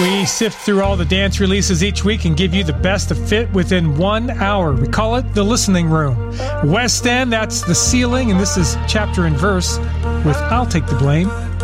We sift through all the dance releases each week and give you the best of fit within 1 hour. We call it The Listening Room. West End, that's The Ceiling, and this is Chapter and Verse with I'll Take the Blame.